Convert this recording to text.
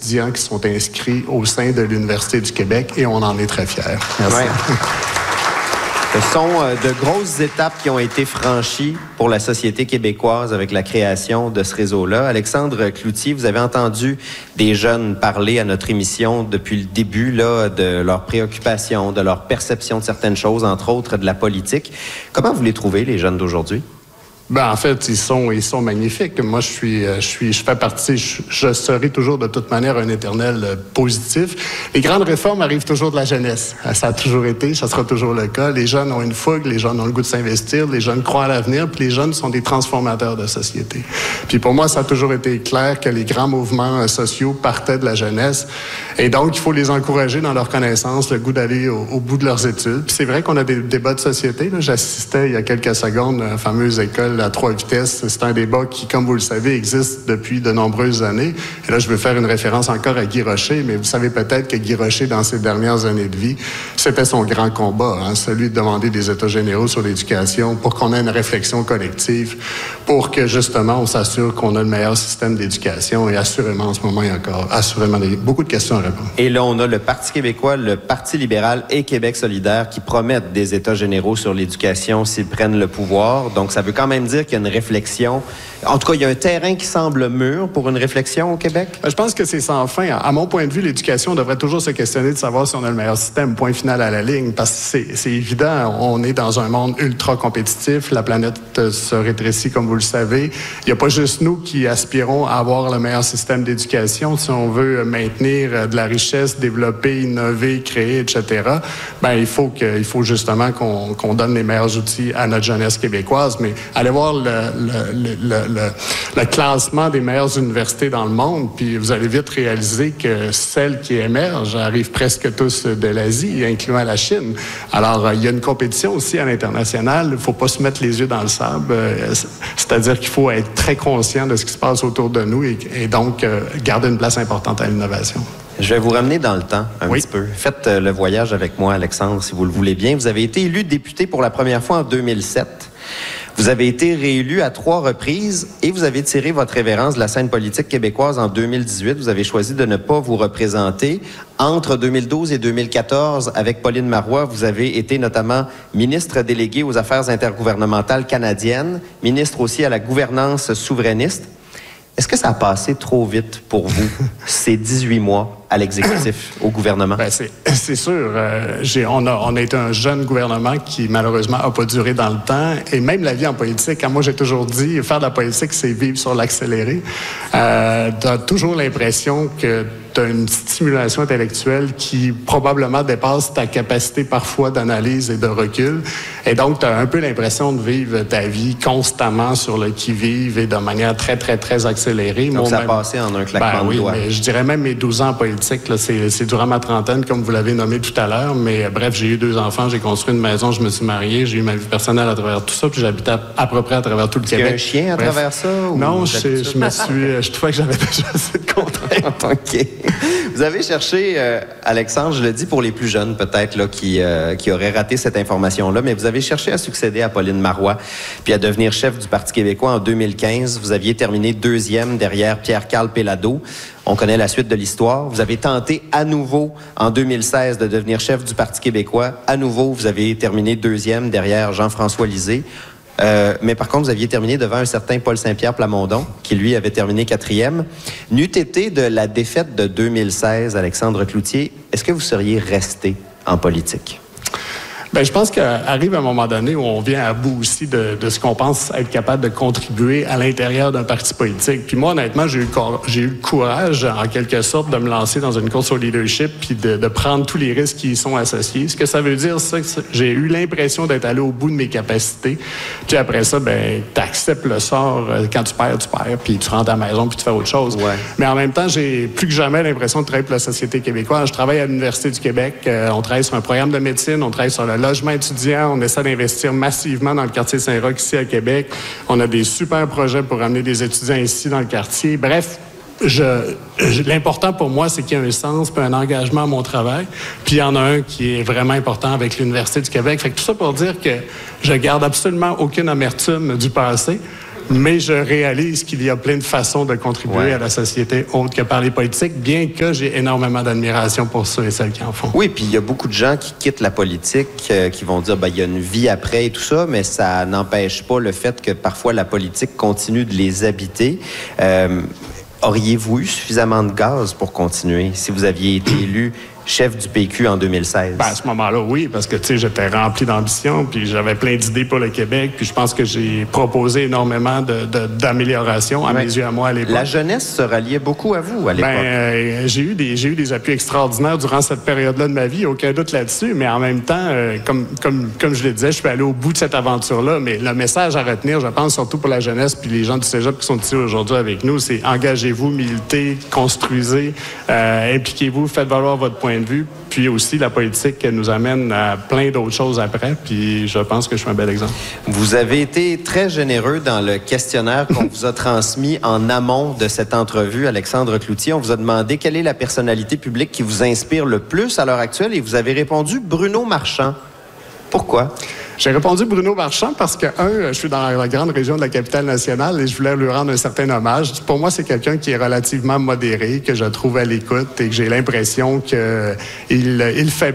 étudiants qui sont inscrits au sein de l'Université du Québec et on en est très fiers. Merci. Ouais. Ce sont de grosses étapes qui ont été franchies pour la société québécoise avec la création de ce réseau-là. Alexandre Cloutier, vous avez entendu des jeunes parler à notre émission depuis le début là, de leurs préoccupations, de leur perception de certaines choses, entre autres de la politique. Comment vous les trouvez, les jeunes d'aujourd'hui? Ben, en fait, ils sont magnifiques. Moi, je fais partie, je serai toujours de toute manière un éternel positif. Les grandes réformes arrivent toujours de la jeunesse. Ça a toujours été, ça sera toujours le cas. Les jeunes ont une fougue, les jeunes ont le goût de s'investir, les jeunes croient à l'avenir, puis les jeunes sont des transformateurs de société. Puis pour moi, ça a toujours été clair que les grands mouvements sociaux partaient de la jeunesse. Et donc, il faut les encourager dans leur connaissance, le goût d'aller au bout de leurs études. Puis c'est vrai qu'on a des débats de société. Là. J'assistais il y a quelques secondes à la fameuse école à 3 vitesses. C'est un débat qui, comme vous le savez, existe depuis de nombreuses années. Et là, je veux faire une référence encore à Guy Rocher, mais vous savez peut-être que Guy Rocher, dans ses dernières années de vie, c'était son grand combat, celui de demander des États généraux sur l'éducation pour qu'on ait une réflexion collective, pour que, justement, on s'assure qu'on a le meilleur système d'éducation. Et assurément, en ce moment, il y a encore beaucoup de questions à répondre. Et là, on a le Parti québécois, le Parti libéral et Québec solidaire qui promettent des États généraux sur l'éducation s'ils prennent le pouvoir. Donc, ça veut quand même dire qu'il y a une réflexion. En tout cas, il y a un terrain qui semble mûr pour une réflexion au Québec? Je pense que c'est sans fin. À mon point de vue, l'éducation devrait toujours se questionner de savoir si on a le meilleur système, point final à la ligne, parce que c'est évident, on est dans un monde ultra compétitif, la planète se rétrécit, comme vous le savez. Il n'y a pas juste nous qui aspirons à avoir le meilleur système d'éducation. Si on veut maintenir de la richesse, développer, innover, créer, etc., ben, il faut justement qu'on donne les meilleurs outils à notre jeunesse québécoise. Mais allez voir le classement des meilleures universités dans le monde, puis vous allez vite réaliser que celles qui émergent arrivent presque tous de l'Asie, incluant la Chine. Alors, il y a une compétition aussi à l'international. Il ne faut pas se mettre les yeux dans le sable. C'est-à-dire qu'il faut être très conscient de ce qui se passe autour de nous et donc garder une place importante à l'innovation. Je vais vous ramener dans le temps un petit peu. Faites le voyage avec moi, Alexandre, si vous le voulez bien. Vous avez été élu député pour la première fois en 2007. Vous avez été réélu à 3 reprises et vous avez tiré votre révérence de la scène politique québécoise en 2018. Vous avez choisi de ne pas vous représenter. Entre 2012 et 2014, avec Pauline Marois, vous avez été notamment ministre délégué aux Affaires intergouvernementales canadiennes, ministre aussi à la gouvernance souverainiste. Est-ce que ça a passé trop vite pour vous, ces 18 mois à l'exécutif, au gouvernement? Ben c'est sûr. On a été un jeune gouvernement qui, malheureusement, n'a pas duré dans le temps. Et même la vie en politique, moi, j'ai toujours dit, faire de la politique, c'est vivre sur l'accéléré. T'as toujours l'impression que tu as une stimulation intellectuelle qui probablement dépasse ta capacité parfois d'analyse et de recul. Et donc, tu as un peu l'impression de vivre ta vie constamment sur le qui-vive et de manière très, très, très accélérée. Donc, ça a passé en un claquement de doigts. Mais je dirais même mes 12 ans en politique, là, c'est durant ma trentaine, comme vous l'avez nommé tout à l'heure. Mais bref, j'ai eu 2 enfants, j'ai construit une maison, je me suis marié, j'ai eu ma vie personnelle à travers tout ça, puis j'habitais à peu près à travers tout le Québec. Il y a un chien à travers ça? Non, je trouvais que j'avais déjà assez de contraintes. OK. Vous avez cherché, Alexandre, je le dis pour les plus jeunes peut-être là, qui auraient raté cette information-là, mais vous avez cherché à succéder à Pauline Marois puis à devenir chef du Parti québécois en 2015. Vous aviez terminé 2e derrière Pierre-Carl Péladeau. On connaît la suite de l'histoire. Vous avez tenté à nouveau en 2016 de devenir chef du Parti québécois. À nouveau, vous avez terminé 2e derrière Jean-François Lisée. Mais par contre, vous aviez terminé devant un certain Paul Saint-Pierre Plamondon, qui, lui, avait terminé 4e. N'eût été de la défaite de 2016, Alexandre Cloutier, est-ce que vous seriez resté en politique? Bien, je pense qu'arrive un moment donné où on vient à bout aussi de ce qu'on pense être capable de contribuer à l'intérieur d'un parti politique. Puis moi, honnêtement, j'ai eu le courage, en quelque sorte, de me lancer dans une course au leadership puis de prendre tous les risques qui y sont associés. Ce que ça veut dire, c'est que j'ai eu l'impression d'être allé au bout de mes capacités. Puis après ça, ben, t'acceptes le sort. Quand tu perds, puis tu rentres à la maison puis tu fais autre chose. Ouais. Mais en même temps, j'ai plus que jamais l'impression de travailler pour la société québécoise. Je travaille à l'Université du Québec. On travaille sur un programme de médecine. On travaille sur le logement étudiant. On essaie d'investir massivement dans le quartier Saint-Roch ici à Québec. On a des super projets pour amener des étudiants ici dans le quartier. Bref, l'important pour moi, c'est qu'il y ait un sens puis un engagement à mon travail. Puis il y en a un qui est vraiment important avec l'Université du Québec. Fait que tout ça pour dire que je garde absolument aucune amertume du passé. Mais je réalise qu'il y a plein de façons de contribuer à la société autre que par les politiques, bien que j'ai énormément d'admiration pour ceux et celles qui en font. Oui, puis il y a beaucoup de gens qui quittent la politique, qui vont dire il y a une vie après et tout ça, mais ça n'empêche pas le fait que parfois la politique continue de les habiter. Auriez-vous eu suffisamment de gaz pour continuer si vous aviez été élu chef du PQ en 2016? À ce moment-là, oui, parce que, j'étais rempli d'ambition, puis j'avais plein d'idées pour le Québec, puis je pense que j'ai proposé énormément d'améliorations à mes yeux, à moi, à l'époque. La jeunesse se ralliait beaucoup à vous, à l'époque. J'ai eu des appuis extraordinaires durant cette période-là de ma vie, aucun doute là-dessus, mais en même temps, comme je le disais, je suis allé au bout de cette aventure-là, mais le message à retenir, je pense, surtout pour la jeunesse, puis les gens du Cégep qui sont ici aujourd'hui avec nous, c'est engagez-vous, militez, construisez, impliquez-vous, faites valoir votre point de vue, puis aussi la politique nous amène à plein d'autres choses après, puis je pense que je suis un bel exemple. Vous avez été très généreux dans le questionnaire qu'on vous a transmis en amont de cette entrevue, Alexandre Cloutier. On vous a demandé quelle est la personnalité publique qui vous inspire le plus à l'heure actuelle et vous avez répondu Bruno Marchand. Pourquoi? J'ai répondu Bruno Marchand parce que, je suis dans la grande région de la Capitale-Nationale et je voulais lui rendre un certain hommage. Pour moi, c'est quelqu'un qui est relativement modéré, que je trouve à l'écoute et que j'ai l'impression qu'il fait